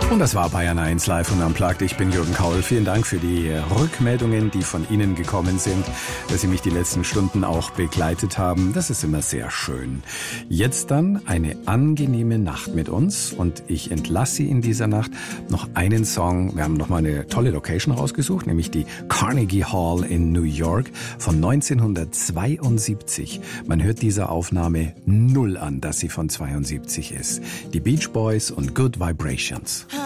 Und das war Bayern 1 Live und Unplugged. Ich bin Jürgen Kaul. Vielen Dank für die Rückmeldungen, die von Ihnen gekommen sind, dass Sie mich die letzten Stunden auch begleitet haben. Das ist immer sehr schön. Jetzt dann eine angenehme Nacht mit uns und ich entlasse Sie in dieser Nacht noch einen Song. Wir haben nochmal eine tolle Location rausgesucht, nämlich die Carnegie Hall in New York von 1972. Man hört dieser Aufnahme null an, dass sie von 72 ist. Die Beach Boys und Good Vibrations.